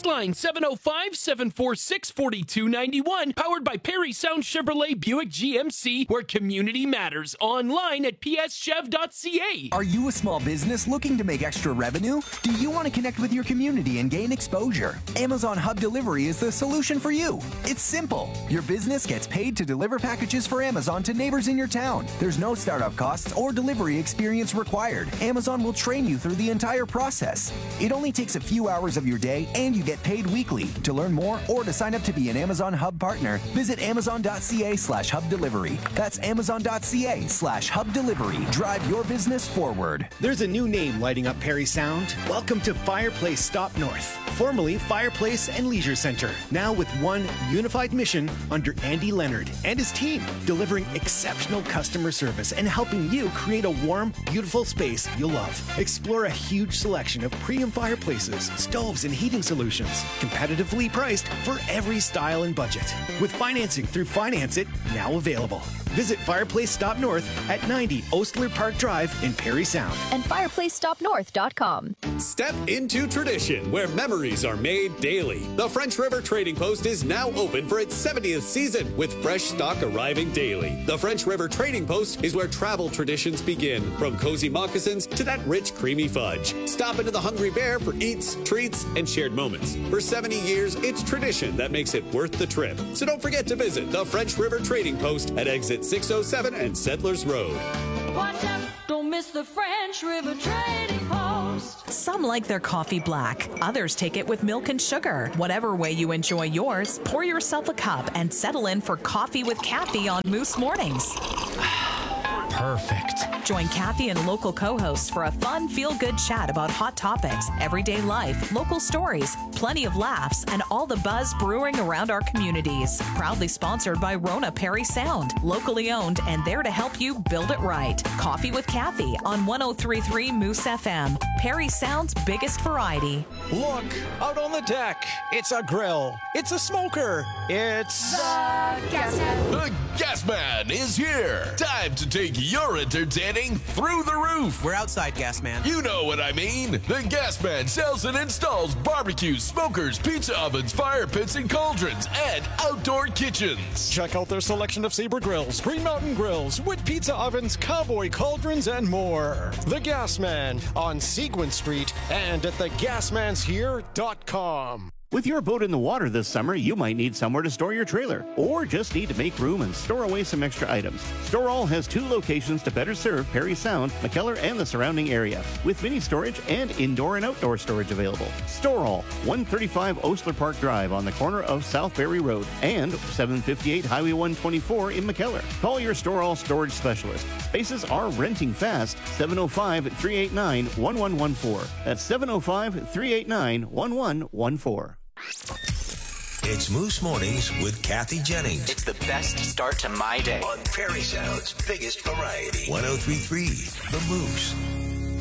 line 705-746-4291. Powered by Perry Sound Chevrolet Buick GMC, where community matters. Online at pschev.ca. Are you a small business looking to make extra revenue? Do you want to connect with your community and gain exposure? Amazon Hub Delivery is the solution for you. It's simple. Your business gets paid to deliver packages for Amazon to neighbors in your town. There's no startup costs or delivery experience required. Amazon will train you through the entire process. It only takes a few hours of your day, and you get paid weekly. To learn more or to sign up to be an Amazon Hub partner, visit amazon.ca/hub delivery. That's amazon.ca/hub delivery. Drive your business forward. There's a new name lighting up Perry Sound. Welcome to Fireplace Stop North, formerly Fireplace and Leisure Center. Now with one unified mission under Andy Leonard and his team, delivering exceptional customer service and helping you create a warm, beautiful space you'll love. Explore a huge selection of premium fireplaces, stoves, and heating solutions, competitively priced for every style and budget. With financing through Finance It, now available. Visit Fireplace Stop North at 90 Ostler Park Drive in Perry Sound. And fireplacestopnorth.com. Step into tradition where memories are made daily. The French River Trading Post is now open for its 70th season with fresh stock arriving daily. The French River Trading Post is where travel traditions begin, from cozy moccasins to that rich, creamy fudge. Stop into the Hungry Bear for eats, treats, and shared moments. For 70 years, it's tradition that makes it worth the trip. So don't forget to visit the French River Trading Post at exit 607 and Settlers Road. Watch out, don't miss the French River Trading Post. Some like their coffee black. Others take it with milk and sugar. Whatever way you enjoy yours, pour yourself a cup and settle in for Coffee with Kathy on Moose Mornings. Perfect. Join Kathy and local co-hosts for a fun, feel-good chat about hot topics, everyday life, local stories, plenty of laughs, and all the buzz brewing around our communities. Proudly sponsored by Rona Perry Sound, locally owned and there to help you build it right. Coffee with Kathy on 103.3 Moose FM, Perry Sound's biggest variety. Look, out on the deck. It's a grill. It's a smoker. It's... The Gasman. The Gasman is here. Time to take your entertaining through the roof. We're outside, Gasman. You know what I mean. The Gasman sells and installs barbecues, smokers, pizza ovens, fire pits, and cauldrons, and outdoor kitchens. Check out their selection of Sabre grills, Green Mountain grills, wood pizza ovens, cowboy cauldrons, and more. The Gasman on Seguin Street and at thegasmanshere.com. With your boat in the water this summer, you might need somewhere to store your trailer, or just need to make room and store away some extra items. StoreAll has 2 locations to better serve Perry Sound, McKellar, and the surrounding area, with mini storage and indoor and outdoor storage available. StoreAll, 135 Ostler Park Drive on the corner of South Berry Road and 758 Highway 124 in McKellar. Call your StoreAll storage specialist. Spaces are renting fast. 705-389-1114. That's 705-389-1114. It's Moose Mornings with Kathy Jennings. It's the best start to my day. On Perry Sound's biggest variety. 103.3 The Moose.